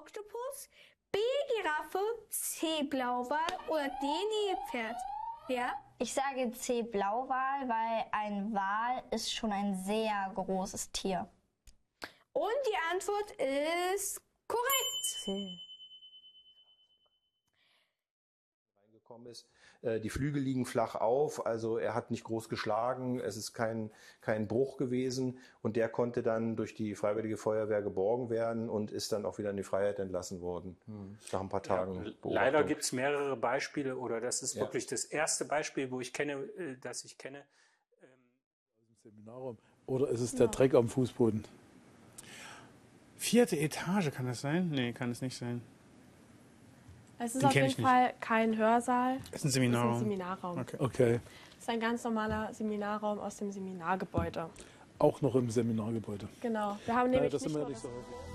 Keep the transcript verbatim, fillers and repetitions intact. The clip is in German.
Oktopus, B. Giraffe, C. Blauwal oder D. Nilpferd? Ja? Ich sage C. Blauwal, weil ein Wal ist schon ein sehr großes Tier. Und die Antwort ist korrekt. C. Ist. Die Flügel liegen flach auf, also er hat nicht groß geschlagen, es ist kein, kein Bruch gewesen und der konnte dann durch die Freiwillige Feuerwehr geborgen werden und ist dann auch wieder in die Freiheit entlassen worden, hm. nach ein paar Tagen. Ja, leider gibt es mehrere Beispiele oder das ist ja. wirklich das erste Beispiel, wo ich kenne, das ich kenne. Aus dem Seminarraum. Oder ist es der ja. Dreck am Fußboden? Vierte Etage, kann das sein? Nee, kann es nicht sein. Es ist Den auf jeden Fall nicht. kein Hörsaal. Es ist ein Seminarraum. Es ist ein Seminarraum. Okay. okay. Es ist ein ganz normaler Seminarraum aus dem Seminargebäude. Auch noch im Seminargebäude. Genau. Wir haben nämlich Nein, das nicht sind wir nur nicht so häufig.